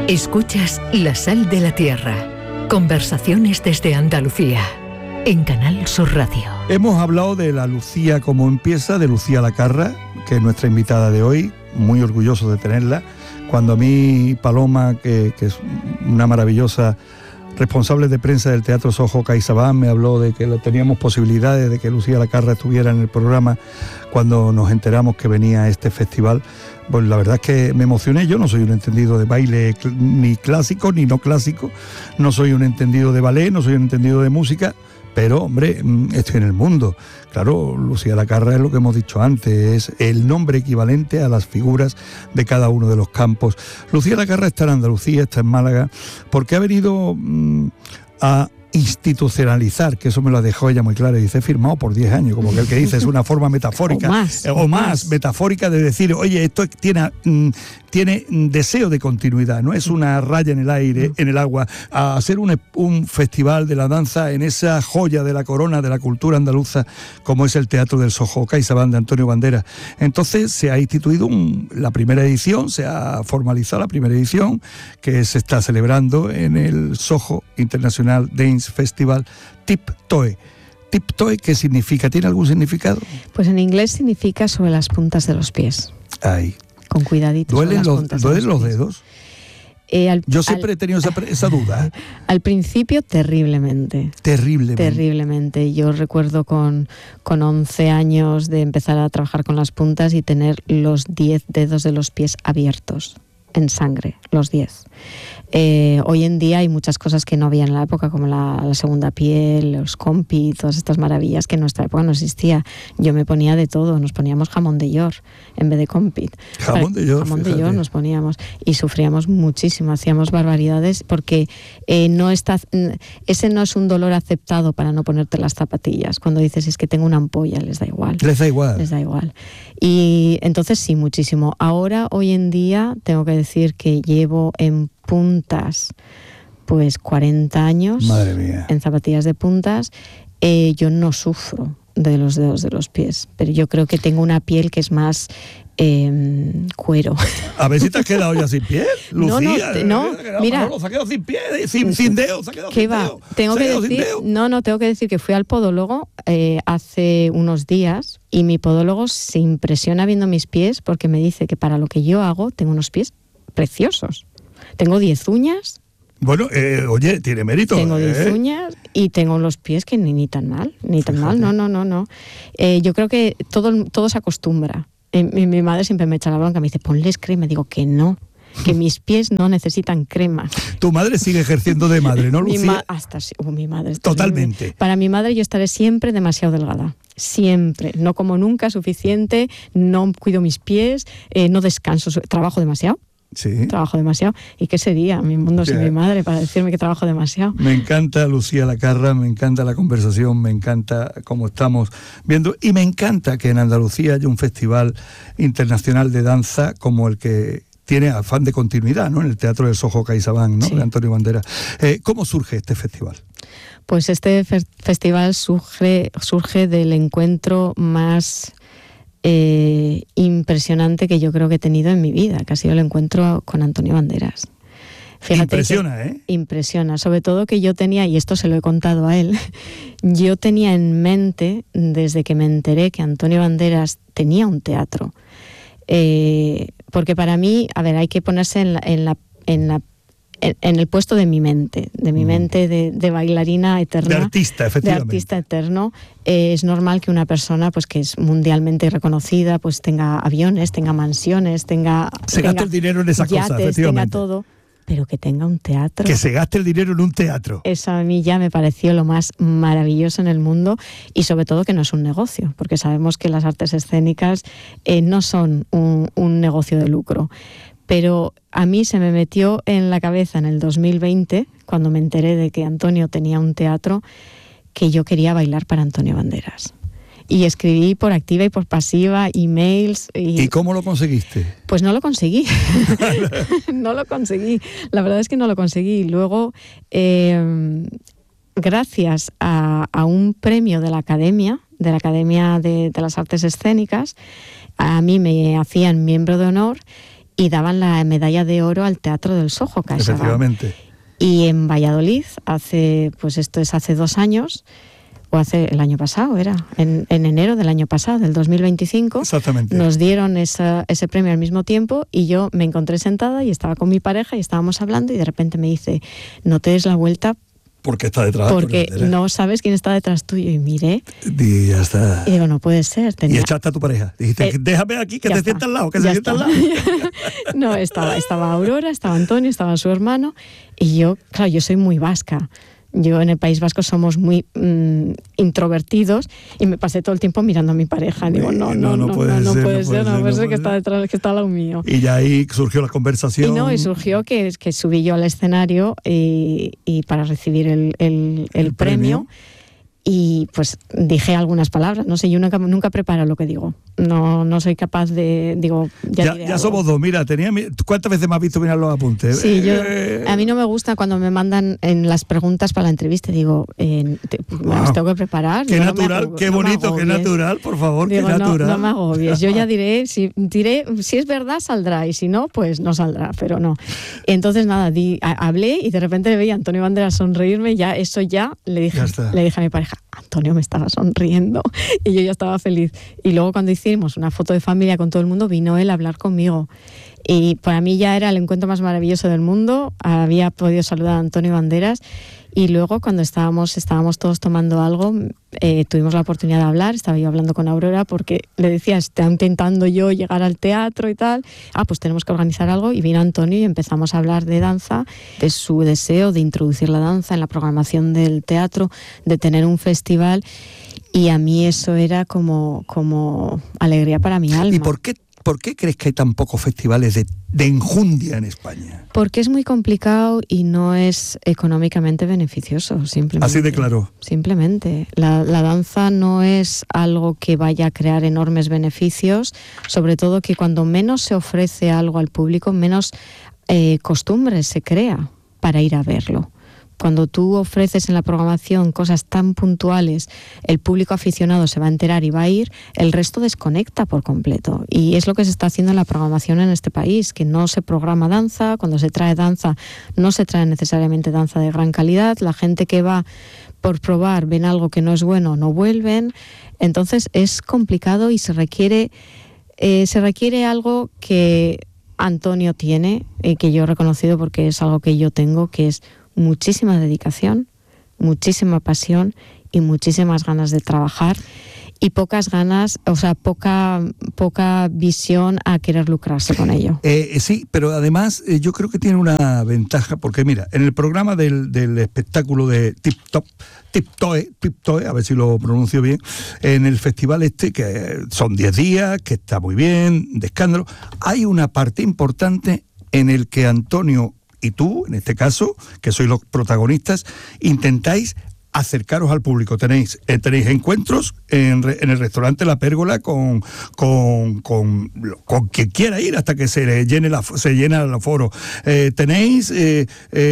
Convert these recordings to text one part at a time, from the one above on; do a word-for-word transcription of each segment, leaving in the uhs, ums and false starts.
Escuchas La Sal de la Tierra. Conversaciones desde Andalucía. En Canal Sur Radio. Hemos hablado de la Lucía como empieza, de Lucía Lacarra, que es nuestra invitada de hoy. Muy orgulloso de tenerla. Cuando a mí Paloma, que, que es una maravillosa responsable de prensa del Teatro Soho CaixaBank, me habló de que teníamos posibilidades de que Lucía Lacarra estuviera en el programa cuando nos enteramos que venía a este festival, pues la verdad es que me emocioné. Yo no soy un entendido de baile ni clásico ni no clásico, no soy un entendido de ballet, no soy un entendido de música, pero hombre, estoy en el mundo. Claro, Lucía Lacarra es lo que hemos dicho antes, es el nombre equivalente a las figuras de cada uno de los campos. Lucía Lacarra está en Andalucía, está en Málaga, porque ha venido mmm, a institucionalizar, que eso me lo ha dejado ella muy claro, y dice, he firmado por diez años, como que el que dice es una forma metafórica, o más, o, o más, más metafórica de decir, oye, esto tiene, mm, tiene deseo de continuidad, no es una raya en el aire, en el agua, a hacer un, un festival de la danza en esa joya de la corona de la cultura andaluza, como es el Teatro del Soho CaixaBank de Antonio Banderas. Entonces se ha instituido un, la primera edición, se ha formalizado la primera edición, que se está celebrando en el Soho International Dance Festival Tiptoe. Tiptoe, ¿qué significa? ¿Tiene algún significado? Pues en inglés significa sobre las puntas de los pies. Ay. Con cuidadito. ¿Duelen los, ¿duelen los dedos? Eh, al, Yo siempre al, he tenido esa, esa duda. Al principio terriblemente. Terriblemente. Terriblemente. Yo recuerdo con, con once años de empezar a trabajar con las puntas y tener los diez dedos de los pies abiertos, en sangre, los diez. Eh, hoy en día hay muchas cosas que no había en la época, como la, la segunda piel, los compi, todas estas maravillas que en nuestra época no existía. Yo me ponía de todo, nos poníamos jamón de york en vez de compit. Jamón de york, Jamón fíjate. de york nos poníamos y sufríamos muchísimo, hacíamos barbaridades porque eh, no está, ese no es un dolor aceptado para no ponerte las zapatillas. Cuando dices es que tengo una ampolla, les da igual. Les da igual. Les da igual. Y entonces sí, muchísimo. Ahora, hoy en día, tengo que decir que llevo en puntas pues cuarenta años. Madre mía. En zapatillas de puntas. Eh, yo no sufro de los dedos de los pies, pero yo creo que tengo una piel que es más eh, cuero. A ver si te has quedado ya sin piel, Lucía. No, no, no mira. Manolo, se ha quedado sin piel, sin, sin dedos, se ha quedado ¿Qué sin va? dedos. Tengo se que ha quedado decir, sin dedos. no, no, tengo que decir que fui al podólogo eh, hace unos días y mi podólogo se impresiona viendo mis pies porque me dice que para lo que yo hago tengo unos pies preciosos. Tengo diez uñas. Bueno, eh, oye, tiene mérito. Tengo diez ¿eh? uñas y tengo los pies que ni, ni tan mal, ni tan Fíjate. mal, no, no, no, no. Eh, yo creo que todo, todo se acostumbra. Eh, mi, mi madre siempre me echa la bronca, me dice, ponles crema, digo que no, que mis pies no necesitan crema. Tu madre sigue ejerciendo de madre, ¿no, Mi Lucía? ma- hasta oh, mi madre. esto es Totalmente. muy- Para mi madre yo estaré siempre demasiado delgada. Siempre. No como nunca suficiente, no cuido mis pies, eh, no descanso, trabajo demasiado. Sí. Trabajo demasiado. ¿Y qué sería mi mundo sin Ya. mi madre para decirme que trabajo demasiado? Me encanta Lucía Lacarra, me encanta la conversación, me encanta cómo estamos viendo y me encanta que en Andalucía haya un festival internacional de danza como el que tiene afán de continuidad, ¿no? En el Teatro del Soho CaixaBank, ¿no? Sí. De Antonio Banderas. Eh, ¿Cómo surge este festival? Pues este fe- festival surge, surge del encuentro más eh, impresionante que yo creo que he tenido en mi vida, que ha sido el encuentro con Antonio Banderas. Fíjate Impresiona, que, ¿eh? Impresiona, sobre todo que yo tenía, y esto se lo he contado a él, yo tenía en mente, desde que me enteré que Antonio Banderas tenía un teatro, eh, porque para mí, a ver, hay que ponerse en la, en la, en la En, en el puesto de mi mente, de mi mente de, de bailarina eterna, De artista, de efectivamente. artista eterno. Eh, es normal que una persona, pues que es mundialmente reconocida, pues tenga aviones, tenga mansiones, tenga Se tenga gaste el dinero en esas yates, cosas, efectivamente. tenga todo, pero que tenga un teatro. Que se gaste el dinero en un teatro. Eso a mí ya me pareció lo más maravilloso en el mundo y sobre todo que no es un negocio, porque sabemos que las artes escénicas eh, no son un, un negocio de lucro. Pero a mí se me metió en la cabeza en el dos mil veinte, cuando me enteré de que Antonio tenía un teatro, que yo quería bailar para Antonio Banderas. Y escribí por activa y por pasiva, emails. Y, ¿Y cómo lo conseguiste? Pues no lo conseguí. No lo conseguí. La verdad es que no lo conseguí. Luego, eh, gracias a, a un premio de la Academia, de la Academia de, de las Artes Escénicas, a mí me hacían miembro de honor y daban la medalla de oro al Teatro del Soho, CaixaBank. Efectivamente. Y en Valladolid, hace, pues esto es hace dos años, o hace el año pasado, era, en, en enero del año pasado, del dos mil veinticinco, Exactamente. nos dieron esa, ese premio al mismo tiempo y yo me encontré sentada y estaba con mi pareja y estábamos hablando y de repente me dice, no te des la vuelta Porque está detrás. porque no sabes quién está detrás tuyo. Y miré y ya está. y digo, no puede ser. Tenía... Y echaste a tu pareja. Dijiste, Eh, déjame aquí, que te sienta al lado, que ya se sienta al está. lado. No, estaba, estaba Aurora, estaba Antonio, estaba su hermano y yo, claro, yo soy muy vasca. Yo en el País Vasco somos muy mmm, introvertidos y me pasé todo el tiempo mirando a mi pareja. Digo, no, no, no, no puede no, ser, no puede ser, no puede ser que está detrás, que está al lado mío. Y ya ahí surgió la conversación. Y no, y surgió que, que subí yo al escenario y, y para recibir el, el, el, el premio. premio. Y pues dije algunas palabras, no sé, yo nunca, nunca preparo lo que digo. No, no soy capaz de, digo, ya Ya, ya somos dos, mira, tenía, ¿cuántas veces me has visto mirar los apuntes? Sí, yo, a mí no me gusta cuando me mandan en las preguntas para la entrevista, digo, eh, te, me las tengo que preparar. Qué digo, natural, no me, qué no bonito, qué natural, por favor, digo, qué natural. No, no me agobies, yo ya diré, si, diré, si es verdad saldrá y si no, pues no saldrá, pero no. Entonces nada, di, a, hablé y de repente le veía a Antonio Banderas sonreírme, ya eso ya le dije, ya le dije a mi pareja, Antonio me estaba sonriendo y yo ya estaba feliz. Y luego cuando hicimos una foto de familia con todo el mundo, vino él a hablar conmigo. Y para mí ya era el encuentro más maravilloso del mundo. Había podido saludar a Antonio Banderas. Y luego cuando estábamos, estábamos todos tomando algo, eh, tuvimos la oportunidad de hablar. Estaba yo hablando con Aurora porque le decía, estoy intentando yo llegar al teatro y tal. Ah, pues tenemos que organizar algo. Y vino Antonio y empezamos a hablar de danza, de su deseo de introducir la danza en la programación del teatro, de tener un festival. Y a mí eso era como, como alegría para mi alma. ¿Y por qué, por qué crees que hay tan pocos festivales de, de enjundia en España? Porque es muy complicado y no es económicamente beneficioso, simplemente. Así de claro. Simplemente. La, la danza no es algo que vaya a crear enormes beneficios, sobre todo que cuando menos se ofrece algo al público, menos eh, costumbre se crea para ir a verlo. Cuando tú ofreces en la programación cosas tan puntuales, el público aficionado se va a enterar y va a ir, el resto desconecta por completo. Y es lo que se está haciendo en la programación en este país, que no se programa danza, cuando se trae danza no se trae necesariamente danza de gran calidad, la gente que va por probar ven algo que no es bueno, no vuelven. Entonces es complicado y se requiere, eh, se requiere algo que Antonio tiene, y que yo he reconocido porque es algo que yo tengo, que es muchísima dedicación, muchísima pasión y muchísimas ganas de trabajar y pocas ganas, o sea, poca poca visión a querer lucrarse con ello. Eh, sí, pero además eh, yo creo que tiene una ventaja, porque mira, en el programa del, del espectáculo de Tip Top, Tiptoe, Tiptoe, a ver si lo pronuncio bien, en el festival este, que son diez días, que está muy bien, de escándalo, hay una parte importante en el que Antonio y tú, en este caso, que sois los protagonistas, intentáis acercaros al público. Tenéis, eh, tenéis encuentros en, re, en el restaurante La Pérgola con, con, con, con quien quiera ir hasta que se llene la, se llena el aforo. Eh, tenéis eh,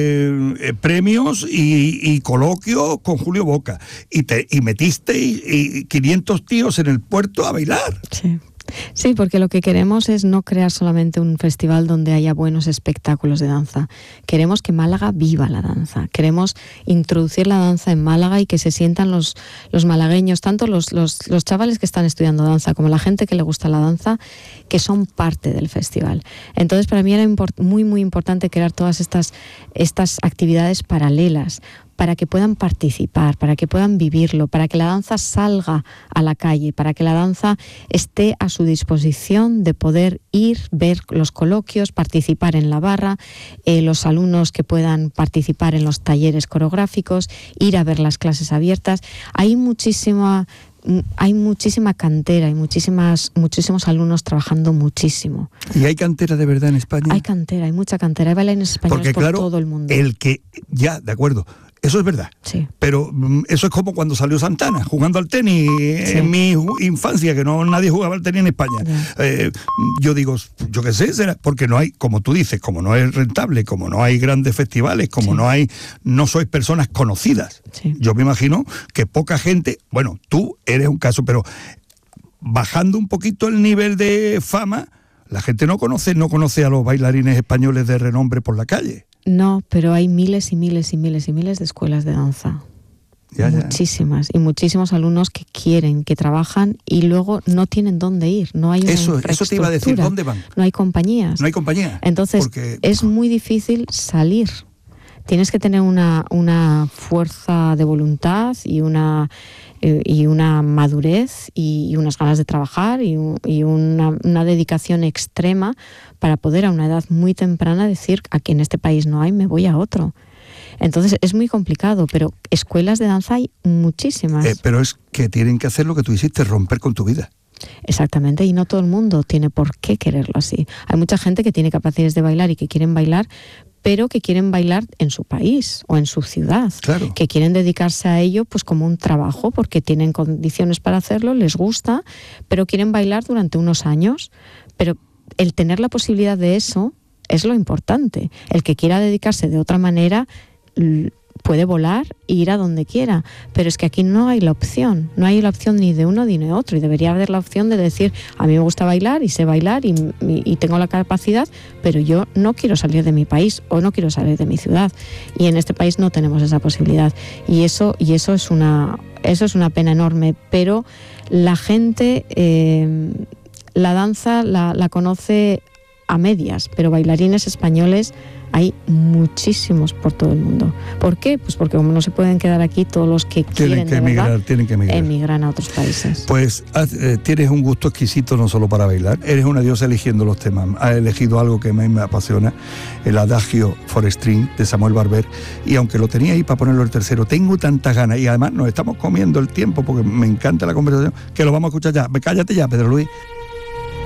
eh, premios y, y coloquios con Julio Boca. Y, te, y metisteis y quinientos tíos en el puerto a bailar. Sí. Sí, porque lo que queremos es no crear solamente un festival donde haya buenos espectáculos de danza. Queremos que Málaga viva la danza. Queremos introducir la danza en Málaga y que se sientan los, los malagueños, tanto los, los, los chavales que están estudiando danza como la gente que le gusta la danza, que son parte del festival. Entonces, para mí era import- muy, muy importante crear todas estas, estas actividades paralelas, para que puedan participar, para que puedan vivirlo, para que la danza salga a la calle, para que la danza esté a su disposición de poder ir, ver los coloquios, participar en la barra, eh, los alumnos que puedan participar en los talleres coreográficos, ir a ver las clases abiertas. Hay muchísima... Hay muchísima cantera, hay muchísimas, muchísimos alumnos trabajando muchísimo. ¿Y hay cantera de verdad en España? Hay cantera, hay mucha cantera, hay bailarines españoles Porque, por claro, todo el mundo. El que, ya, de acuerdo, eso es verdad. Sí. Pero um, eso es como cuando salió Santana, jugando al tenis sí. en mi infancia, que no nadie jugaba al tenis en España. Eh, yo digo, yo qué sé, será porque no hay, como tú dices, como no es rentable, como no hay grandes festivales, como sí. no hay, no sois personas conocidas. Sí. Yo me imagino que poca gente, bueno, tú eres un caso, pero bajando un poquito el nivel de fama, La gente no conoce, no conoce a los bailarines españoles de renombre por la calle. No, pero hay miles y miles y miles y miles de escuelas de danza. Ya, ya. Muchísimas. Y muchísimos alumnos que quieren, que trabajan y luego no tienen dónde ir. No hay una eso, eso te iba a decir, ¿dónde van? No hay compañías. No hay compañías. Entonces, porque... es muy difícil salir. Tienes que tener una, una fuerza de voluntad y una, eh, y una madurez y, y unas ganas de trabajar y, y una, una dedicación extrema para poder a una edad muy temprana decir, aquí en este país no hay, me voy a otro. Entonces es muy complicado, pero escuelas de danza hay muchísimas. Eh, pero es que tienen que hacer lo que tú hiciste, romper con tu vida. Exactamente, y no todo el mundo tiene por qué quererlo así. Hay mucha gente que tiene capacidades de bailar y que quieren bailar, pero que quieren bailar en su país o en su ciudad, claro. Que quieren dedicarse a ello pues como un trabajo, porque tienen condiciones para hacerlo, les gusta, pero quieren bailar durante unos años. Pero el tener la posibilidad de eso es lo importante. El que quiera dedicarse de otra manera puede volar e ir a donde quiera, pero es que aquí no hay la opción, no hay la opción ni de uno ni de otro, y debería haber la opción de decir, a mí me gusta bailar y sé bailar y, y, y tengo la capacidad, pero yo no quiero salir de mi país o no quiero salir de mi ciudad, y en este país no tenemos esa posibilidad, y eso, y eso es una, eso es una pena enorme, pero la gente eh, la danza la, la conoce a medias, pero bailarines españoles hay muchísimos por todo el mundo. ¿Por qué? Pues porque como no se pueden quedar aquí, todos los que tienen quieren que de emigrar, verdad, tienen que emigrar. emigran a otros países. Pues eh, tienes un gusto exquisito no solo para bailar, eres una diosa eligiendo los temas. Has elegido algo que a mí me apasiona, el Adagio for String de Samuel Barber, y aunque lo tenía ahí para ponerlo el tercero, tengo tantas ganas, y además nos estamos comiendo el tiempo porque me encanta la conversación, que lo vamos a escuchar ya. Cállate ya, Pedro Luis,